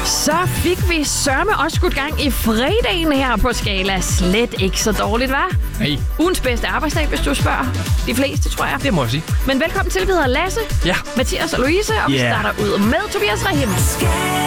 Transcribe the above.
Så fik vi sørme også skudt gang i fredagen her på Skala. Slet ikke så dårligt, hva'? Nej. Ugens bedste arbejdsdag, hvis du spørger. De fleste, tror jeg. Det må jeg sige. Men velkommen til, vi hedder Lasse, Ja. Mathias og Louise, og vi starter ud med Tobias Rahim.